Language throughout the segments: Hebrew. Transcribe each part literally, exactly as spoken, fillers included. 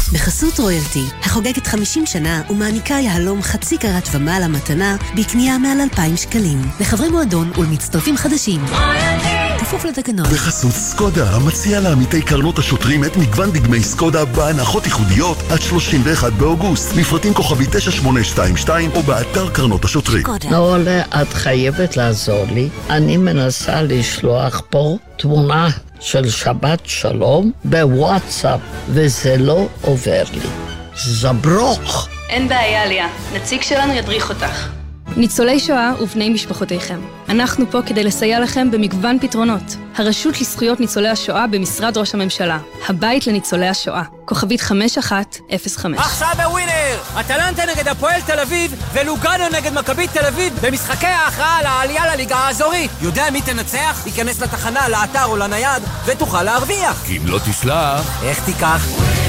בחסות רויאלטי, החוגגת חמישים שנה ומעניקה יהלום חצי קרת ומעלה מתנה בקנייה מעל אלפיים שקלים. לחברי מועדון ולמצטרפים חדשים. כפוף לתקנון. בחסות סקודה, המציע לעמיתי קרנות השוטרים את מגוון דגמי סקודה בהנחות ייחודיות עד שלושים ואחד באוגוסט. לפרטים כוכבי תשע שמונה שתיים שתיים או באתר קרנות השוטרים. נולה, את חייבת לעזור לי. אני מנסה לשלוח פה תמונה של שבת שלום בוואטסאפ, וזה לא עובר לי. זברוך. אין בעיה, ליה. נציג שלנו ידריך אותך. ניצולי שואה ובני משפחותיכם. אנחנו פה כדי לסייע לכם במגוון פתרונות. הרשות לזכויות ניצולי השואה במשרד ראש הממשלה. הבית לניצולי השואה. כוכבית חמש אחת אפס חמש. עכשיו בווינר! אטלנטה נגד הפועל תל אביב ולוגאנו נגד מכבי תל אביב במשחקי ההכרעה לעלייה לליגה האזורית. יודע מי תנצח? ייכנס לתחנה, לאתר או לנייד ותוכל להרוויח. כי אם לא תשלח... איך תיקח?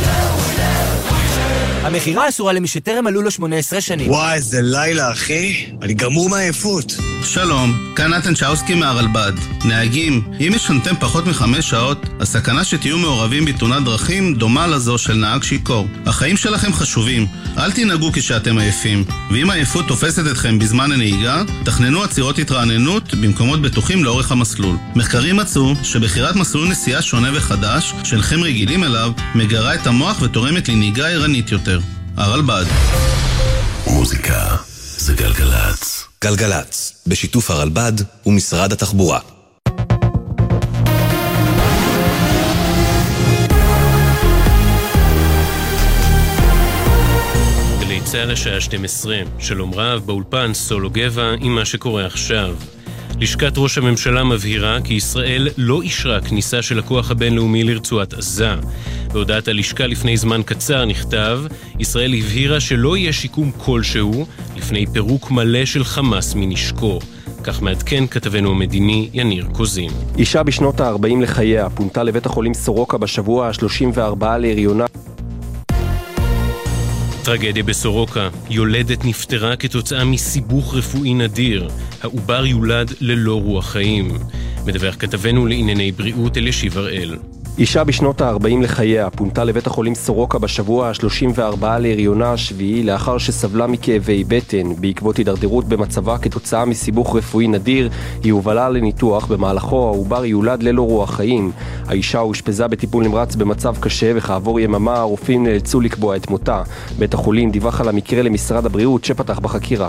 המחירה אסורה למי שטרם מלאו לו שמונה עשרה שנים. וואי, איזה לילה, אחי. אני גמור מעייפות. שלום, כאן נתן צ'אוסקי מהרלב"ד. נהגים, אם ישנתם פחות מחמש שעות, הסכנה שתהיו מעורבים בתאונת דרכים דומה לזו של נהג שיכור. החיים שלכם חשובים, אל תנהגו כשאתם עייפים. ואם העייפות תופסת אתכם בזמן הנהיגה, תכננו עצירות התרעננות במקומות בטוחים לאורך המסלול. מחקרים מצאו שבחירת מסלול נסיעה שונה וחדש, שלכם רגילים אליו, מגרה את המוח ותורמת לנהיגה ערנית יותר. הרלב"ד. מוזיקה זה גלגלץ. גלגלץ, בשיתוף הרלב"ד ומשרד התחבורה. גלי צהל השעה שתים עשרה, שלום רב, באולפן סולו גבע עם מה שקורה עכשיו. לשכת ראש הממשלה מבהירה כי ישראל לא אישרה כניסה של הכוח הבינלאומי לרצועת עזה. בהודעת הלשכה לפני זמן קצר נכתב, ישראל הבהירה שלא יהיה שיקום כלשהו לפני פירוק מלא של חמאס מנשקו. כך מעדכן כתבנו המדיני יניר קוזין. אישה בשנות ה-ארבעים לחייה פונתה לבית החולים סורוקה בשבוע ה-שלושים וארבע להריונה. טרגדיה בסורוקה, יולדת נפטרה כתוצאה מסיבוך רפואי נדיר. העובר יולד ללא רוח חיים. מדווח כתבנו לענייני בריאות אלישיב הראל. אישה בשנות ה-ארבעים לחייה פונתה לבית החולים סורוקה בשבוע ה-שלושים וארבע להריונה השביעי לאחר שסבלה מכאבי בטן. בעקבות הידרדרות במצבה כתוצאה מסיבוך רפואי נדיר, היא הובלה לניתוח, במהלכו העובר יולד ללא רוח חיים. האישה הושפזה בטיפול נמרץ במצב קשה, וכעבור יממה הרופאים נאלצו לקבוע את מותה. בית החולים דיווח על המקרה למשרד הבריאות שפתח בחקירה.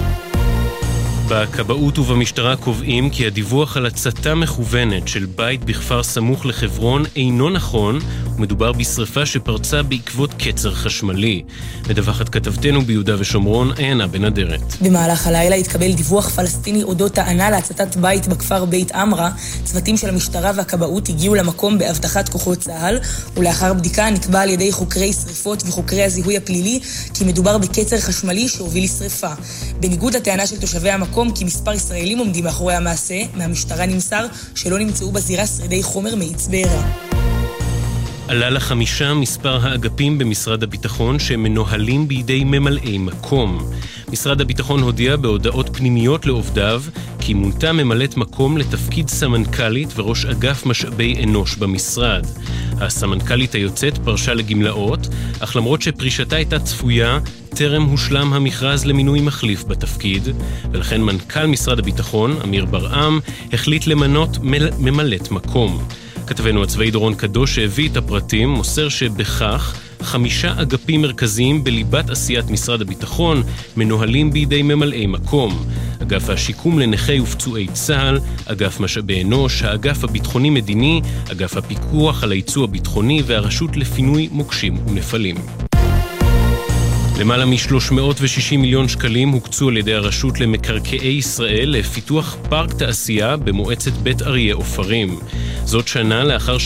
בכבאות ובמשטרה קובעים כי הדיווח על הצתה מכוונת של בית בכפר סמוך לחברון אינו נכון, ומדובר בשריפה שפרצה בעקבות קצר חשמלי. מדווחת כתבתנו ביהודה ושומרון, עיינה בן אדרת. במהלך הלילה התקבל דיווח פלסטיני אודות טענה להצתת בית בכפר בית אמרה. צוותים של המשטרה והכבאות הגיעו למקום בהבטחת כוחות צה"ל, ולאחר בדיקה נקבע על ידי חוקרי שריפות וחוקרי הזיהוי הפלילי כי מדובר בקצר חשמלי שהוביל לשריפה. בניגוד לטענה של תושבי המקום כי מספר ישראלים עומדים מאחורי המעשה, מהמשטרה נמסר שלא נמצאו בזירה שרידי חומר מאיץ בעירה. עלה לחמישה מספר האגפים במשרד הביטחון שמנוהלים בידי ממלאי מקום. משרד הביטחון הודיע בהודעות פנימיות לעובדיו כי מונתה ממלאת מקום לתפקיד סמנכ"לית וראש אגף משאבי אנוש במשרד. הסמנכ"לית היוצאת פרשה לגמלאות, אך למרות שפרישתה הייתה צפויה, טרם הושלם המכרז למינוי מחליף בתפקיד, ולכן מנכ"ל משרד הביטחון, אמיר ברעם, החליט למנות ממלאת מקום. כתבנו הצבאי דורון קדוש שהביא את הפרטים מוסר שבכך חמישה אגפים מרכזיים בליבת עשיית משרד הביטחון מנוהלים בידי ממלאי מקום. אגף השיקום לנכי ופצועי צה"ל, אגף משאבי אנוש, האגף הביטחוני-מדיני, אגף הפיקוח על הייצוא הביטחוני והרשות לפינוי מוקשים ונפלים. למעלה מ-שלוש מאות ושישים מיליון שקלים הוקצו על ידי הרשות למקרקעי ישראל לפיתוח פארק תעשייה במועצת בית אריה עופרים. זאת שנה לאחר